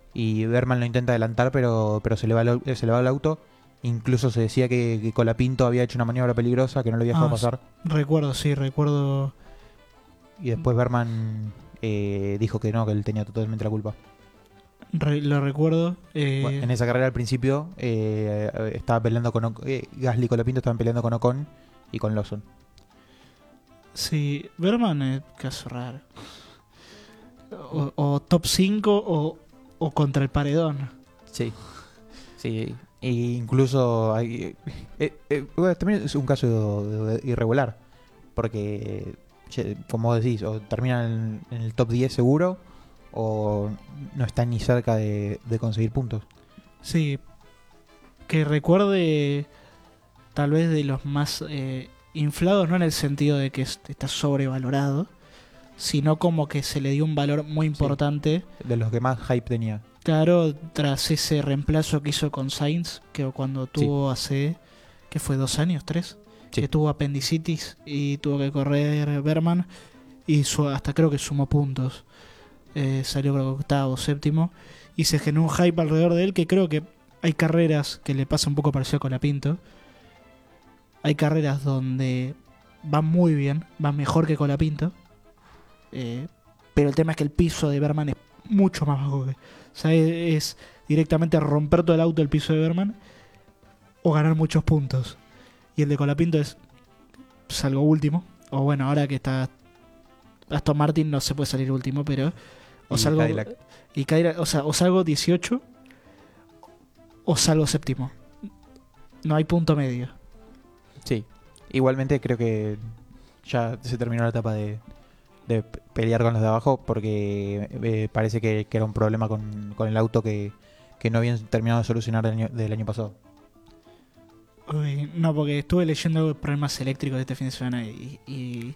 y Berman lo intenta adelantar, pero se le va el auto. Incluso se decía que Colapinto había hecho una maniobra peligrosa, que no lo había dejado pasar. Recuerdo, sí, recuerdo. Y después Berman dijo que no, que él tenía totalmente la culpa. Lo recuerdo. Bueno, en esa carrera al principio estaba peleando con Gasly y Colapinto estaban peleando con Ocon y con Lawson. Sí, Berman es caso raro. O top 5 o contra el paredón. Sí, sí. E incluso bueno, también es un caso irregular. Porque, como decís, o termina en el top 10 seguro, o no está ni cerca de conseguir puntos. Sí, que recuerde tal vez de los más inflados, no en el sentido de que está sobrevalorado, sino como que se le dio un valor muy importante. Sí, de los que más hype tenía. Claro, tras ese reemplazo que hizo con Sainz, que cuando tuvo hace, que fue 2 años, 3, que tuvo apendicitis y tuvo que correr Berman, y hasta creo que sumó puntos. Salió creo que octavo, séptimo, y se generó un hype alrededor de él que creo que hay carreras que le pasa un poco parecido con la Pinto. Hay carreras donde va muy bien, va mejor que con la Pinto. Pero el tema es que el piso de Berman es mucho más bajo. O sea, es directamente romper todo el auto el piso de Berman o ganar muchos puntos. Y el de Colapinto es salgo último. O bueno, ahora que está Aston Martin no se puede salir último, pero o salgo Cadillac, o salgo 18 o salgo séptimo. No hay punto medio. Sí. Igualmente creo que ya se terminó la etapa de pelear con los de abajo, porque parece que era un problema con el auto que no habían terminado de solucionar del año pasado. Uy, no, porque estuve leyendo problemas eléctricos de este fin de semana y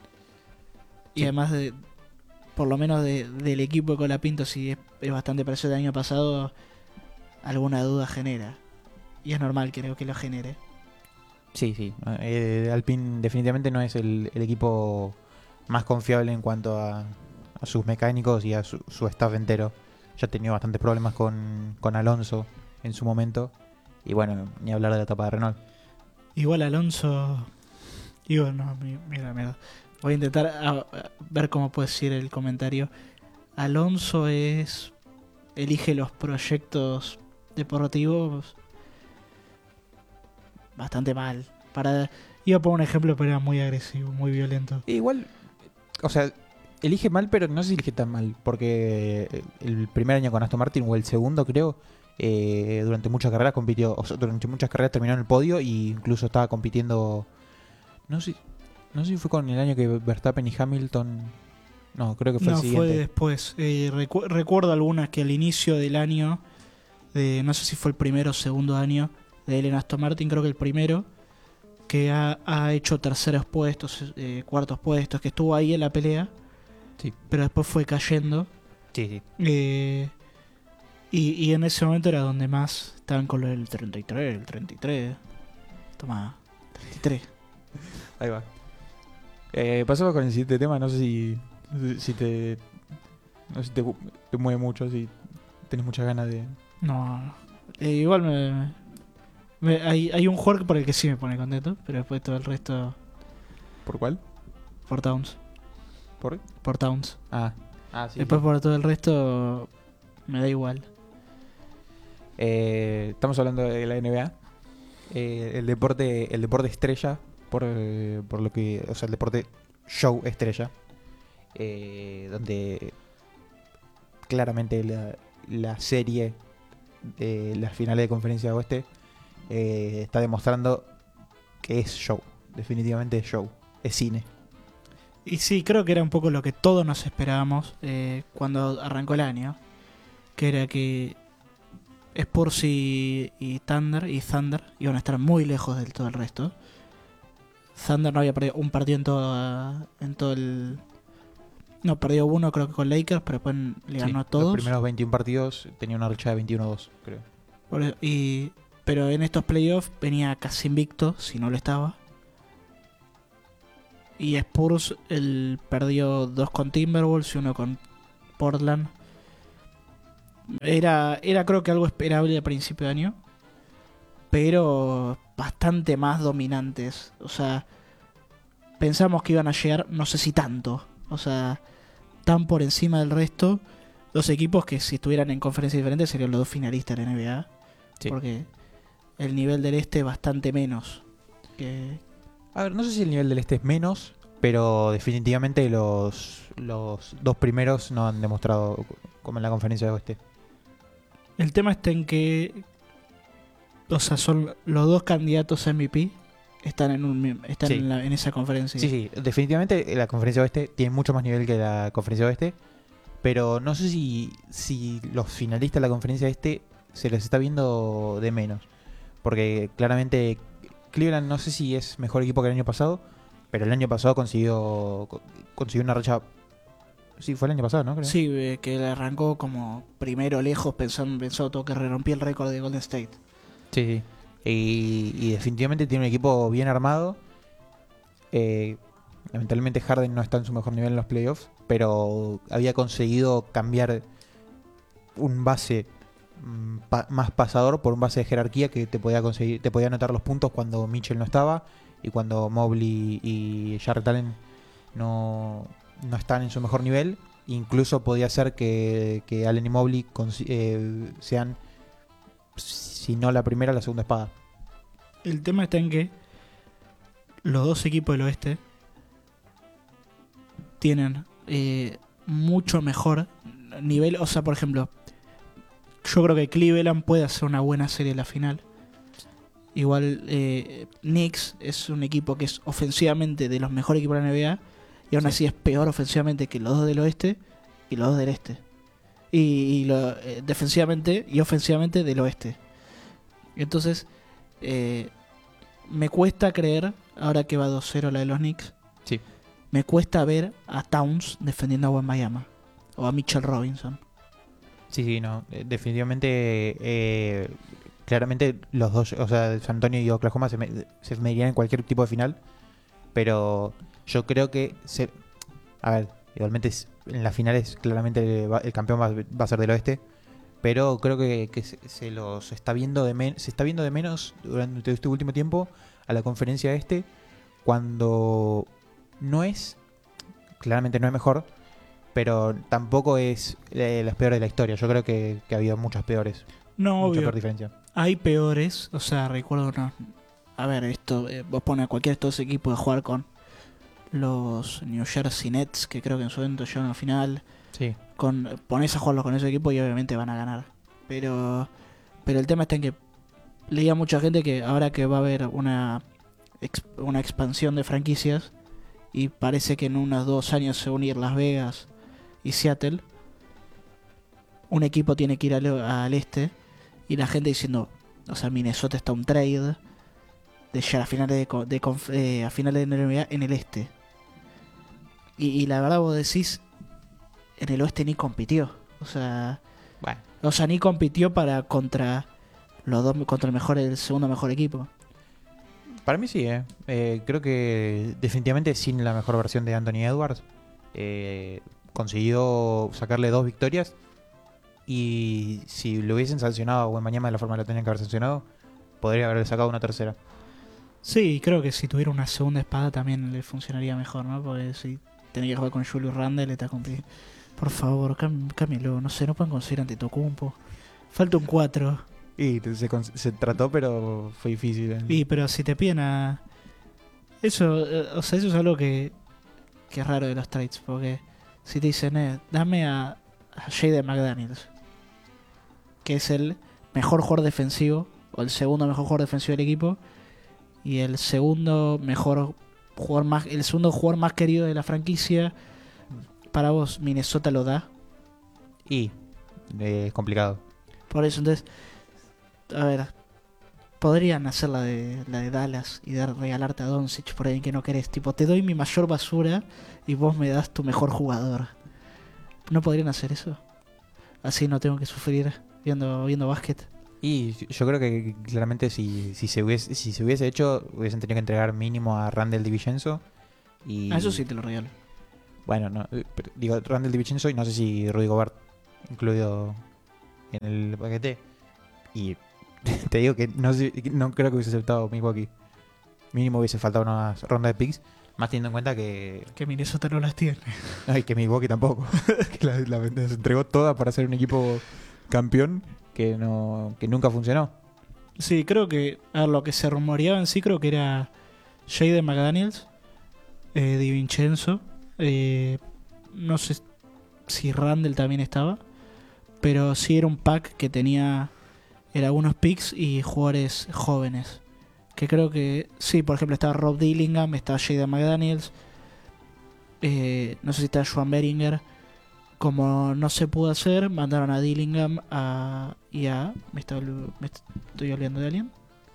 además de, por lo menos del equipo de Colapinto, si es bastante parecido al año pasado, alguna duda genera. Y es normal, creo que lo genere. Sí, sí. Alpine definitivamente no es el equipo más confiable en cuanto a sus mecánicos y a su staff entero. Ya ha tenido bastantes problemas con Alonso en su momento. Y bueno, ni hablar de la etapa de Renault. Igual Alonso... Digo, no, mira. Voy a intentar ver cómo puede ser el comentario. Alonso elige los proyectos deportivos bastante mal. Iba a poner un ejemplo, pero era muy agresivo, muy violento. Igual, o sea, elige mal, pero no sé si elige tan mal. Porque el primer año con Aston Martin, o el segundo creo, durante muchas carreras compitió. O sea, durante muchas carreras terminó en el podio e incluso estaba compitiendo. No sé si fue con el año que Verstappen y Hamilton. No, creo que fue el siguiente. No, fue después. Recuerdo algunas que al inicio del año, no sé si fue el primero o segundo año de él en Aston Martin, creo que el primero, que ha hecho terceros puestos, cuartos puestos, que estuvo ahí en la pelea, sí, pero después fue cayendo. Sí. Y en ese momento era donde más estaban con el 33. Toma, 33. Ahí va. Pasamos con el siguiente tema, no sé si te mueve mucho, si tenés muchas ganas de... No, igual hay un jugador por el que sí me pone contento, pero después todo el resto... ¿Por cuál? Por Towns. ¿Por Towns. Sí. Después por todo el resto me da igual. Estamos hablando de la NBA. El deporte estrella, por lo que... O sea, el deporte show estrella. Donde claramente la serie de las finales de conferencia de oeste está demostrando que es show. Definitivamente es show. Es cine. Y sí, creo que era un poco lo que todos nos esperábamos cuando arrancó el año. Que era que Spurs y Thunder iban a estar muy lejos del todo el resto. Thunder no había perdido un partido en todo el... No, perdió uno creo que con Lakers, pero después le ganó a todos. Los primeros 21 partidos tenía una racha de 21-2, creo. Pero en estos playoffs venía casi invicto, si no lo estaba. Y Spurs perdió 2 con Timberwolves y 1 con Portland. Era creo que algo esperable a principio de año, pero bastante más dominantes. O sea, pensamos que iban a llegar, no sé si tanto, o sea, tan por encima del resto. Dos equipos que si estuvieran en conferencias diferentes serían los dos finalistas de la NBA. Sí. Porque el nivel del este es bastante menos. A ver, no sé si el nivel del este es menos, pero definitivamente los dos primeros no han demostrado como en la conferencia de oeste. El tema está en que, o sea, son los dos candidatos a MVP están Sí. en esa conferencia. Sí, definitivamente la conferencia oeste tiene mucho más nivel que la conferencia oeste, pero no sé si los finalistas de la conferencia este se les está viendo de menos, porque claramente Cleveland no sé si es mejor equipo que el año pasado, pero el año pasado consiguió una racha. Sí, fue el año pasado, ¿no? Creo. Sí, que le arrancó como primero lejos pensando todo que rompía el récord de Golden State. Sí. Y definitivamente tiene un equipo bien armado. Lamentablemente Harden no está en su mejor nivel en los playoffs, pero había conseguido cambiar un base más pasador por un base de jerarquía que te podía anotar los puntos cuando Mitchell no estaba y cuando Mobley y Jarrett Allen no están en su mejor nivel. Incluso podía ser que Allen y Mobley sean, si no la primera, la segunda espada. El tema está en que los dos equipos del oeste tienen mucho mejor nivel. O sea, por ejemplo, yo creo que Cleveland puede hacer una buena serie en la final. Igual Knicks es un equipo que es ofensivamente de los mejores equipos de la NBA y aún así es peor ofensivamente que los dos del oeste y los dos del este. Defensivamente y ofensivamente del oeste. Entonces, me cuesta creer, ahora que va 2-0 la de los Knicks, Sí. me cuesta ver a Towns defendiendo a Wembanyama o a Mitchell Robinson. Sí, no. Definitivamente, claramente los dos, o sea, San Antonio y Oklahoma se medirían en cualquier tipo de final, pero yo creo que a ver, igualmente en las finales claramente el campeón va a ser del oeste, pero creo que se los está viendo se está viendo de menos durante este último tiempo a la conferencia este, cuando claramente no es mejor, pero tampoco es las peores de la historia. Yo creo que ha habido muchas peores. No, Mucha obvio. peor diferencia. Hay peores, o sea, recuerdo a ver, esto, vos pones a cualquiera de estos equipos a jugar con los New Jersey Nets, que creo que en su momento llegaron a la final. Sí. Pones a jugarlos con ese equipo y obviamente van a ganar. Pero el tema está en que leía mucha gente que ahora que va a haber una expansión de franquicias y parece que en unos 2 años se van a unir Las Vegas y Seattle, un equipo tiene que ir al este y la gente diciendo, o sea, Minnesota está un trade de llegar a finales a finales de NBA en el este. Y la verdad vos decís, en el oeste ni compitió. O sea, Bueno. ni compitió contra el segundo mejor equipo. Para mí sí, creo que definitivamente sin la mejor versión de Anthony Edwards consiguió sacarle 2 victorias. Y si lo hubiesen sancionado a Wembanyama de la forma que lo tenían que haber sancionado, podría haberle sacado una tercera. Sí, creo que si tuviera una segunda espada también le funcionaría mejor, ¿no? Porque si tenía que jugar con Julius Randle, está complicado. Por favor, cámbialo. No sé, no pueden conseguir Antetokounmpo. Falta un 4. Y se trató, pero fue difícil. Y pero si te piden a... Eso, o sea, eso es algo que es raro de los trades. Porque si te dicen, dame a Jaden McDaniels, que es el mejor jugador defensivo, o el segundo mejor jugador defensivo del equipo, y el segundo jugador más querido de la franquicia, para vos Minnesota lo da. Y es complicado. Por eso, entonces, a ver, podrían hacer la de Dallas y regalarte a Doncic por alguien que no querés. Tipo, te doy mi mayor basura y vos me das tu mejor jugador. ¿No podrían hacer eso? Así no tengo que sufrir viendo básquet. Y yo creo que claramente si se hubiese hecho, hubiesen tenido que entregar mínimo a Randall DiVincenzo. Y Eso sí te lo regalo. bueno, no, digo Randall DiVincenzo y no sé si Rudy Gobert incluido en el paquete. Y te digo que no creo que hubiese aceptado Milwaukee. Mínimo hubiese faltado una ronda de picks. Más teniendo en cuenta que Minnesota no las tiene. ay, que Milwaukee tampoco. Que se entregó toda para ser un equipo campeón que nunca funcionó. Sí, creo que a lo que se rumoreaba en sí, creo que era Jaden McDaniels, Di Vincenzo, no sé si Randall también estaba, pero sí era un pack que tenía algunos picks y jugadores jóvenes. Que creo que sí, por ejemplo estaba Rob Dillingham, estaba Jaden McDaniels, no sé si está Joan Beringer. Como no se pudo hacer, mandaron a Dillingham me estoy olvidando de alguien.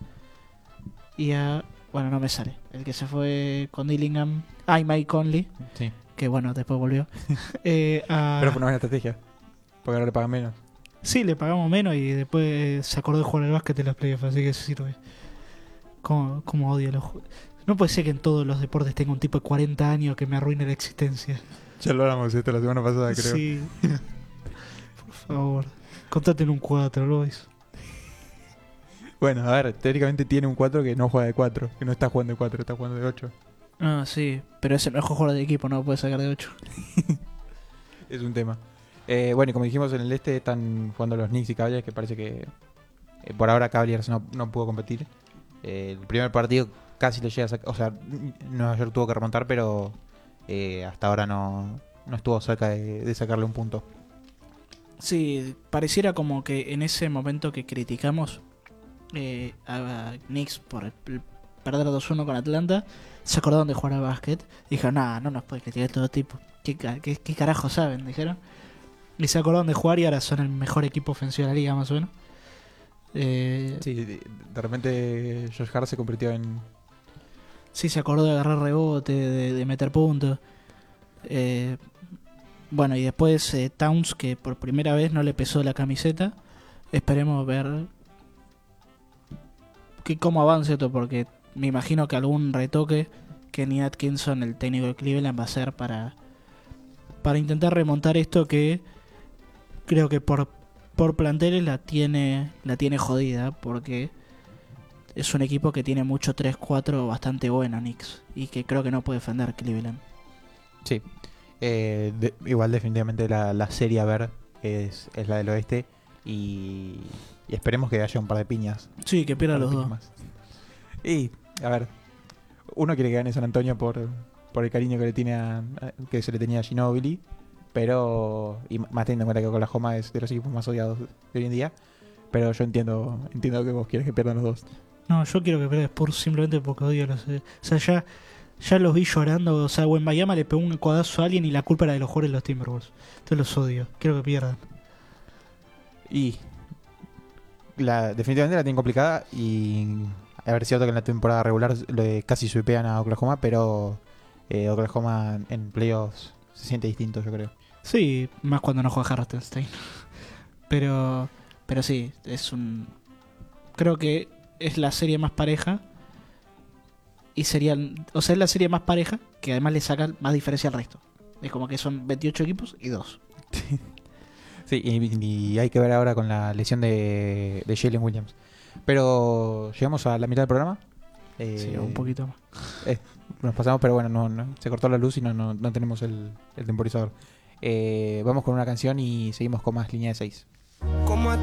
Bueno, no me sale. El que se fue con Dillingham. Y Mike Conley. Sí. Que bueno, después volvió. Pero fue una buena estrategia. Porque ahora le pagan menos. Sí, le pagamos menos y después se acordó de jugar al básquet en las playoffs, así que eso sirve. ¿Cómo odio los juegos? No puede ser que en todos los deportes tenga un tipo de 40 años que me arruine la existencia. Ya lo hablamos esto la semana pasada, creo. Sí. Por favor. Contate en un 4, Lois. Bueno, a ver, teóricamente tiene un 4 que no juega de 4. Que no está jugando de 4, está jugando de 8. Ah, sí. Pero es el mejor jugador de equipo, no lo puede sacar de 8. Es un tema. Bueno, y como dijimos, en el este están jugando los Knicks y Cavaliers, que parece que por ahora Cavaliers no pudo competir. El primer partido casi le llega a sacar. O sea, Nueva York tuvo que remontar, pero hasta ahora no estuvo cerca de sacarle un punto. Sí, pareciera como que en ese momento que criticamos a Knicks por perder 2-1 con Atlanta, se acordaron de jugar al básquet. Dijeron, no nos puede criticar todo tipo. ¿Qué carajo saben? Dijeron. Y se acordaron de jugar y ahora son el mejor equipo ofensivo de la liga, más o menos. Sí, de repente Josh Hart se convirtió en... Sí, se acordó de agarrar rebote, de meter puntos. Bueno, y después Towns, que por primera vez no le pesó la camiseta. Esperemos ver cómo avance esto, porque me imagino que algún retoque Kenny Atkinson, el técnico de Cleveland, va a hacer para intentar remontar esto que creo que por planteles la tiene jodida, porque es un equipo que tiene mucho 3-4 bastante bueno, Knicks, y que creo que no puede defender Cleveland. Sí. Igual definitivamente la serie a ver es la del oeste y esperemos que haya un par de piñas. Sí, que pierdan los dos. Más. Y, a ver, uno quiere que gane San Antonio por el cariño que le tiene que se le tenía a Ginobili, pero, y más teniendo en cuenta que Oklahoma es de los equipos más odiados de hoy en día, pero yo entiendo que vos quieres que pierdan los dos. No, yo quiero que pierda Spurs simplemente porque odio a los... O sea, ya los vi llorando. O sea, Wembanyama le pegó un codazo a alguien y la culpa era de los jugadores de los Timberwolves. Entonces los odio. Quiero que pierdan. Y definitivamente la tienen complicada y a ver, cierto que en la temporada regular casi sweepean a Oklahoma, pero Oklahoma en playoffs se siente distinto, yo creo. Sí, más cuando no juega Hartenstein. Pero sí, creo que es la serie más pareja. Y es la serie más pareja que además le saca más diferencia al resto. Es como que son 28 equipos y 2. Sí, y hay que ver ahora con la lesión de Jalen Williams. Pero llegamos a la mitad del programa. Sí, un poquito más. Nos pasamos, pero bueno, no se cortó la luz y no tenemos el temporizador. Vamos con una canción y seguimos con más línea de 6. Como a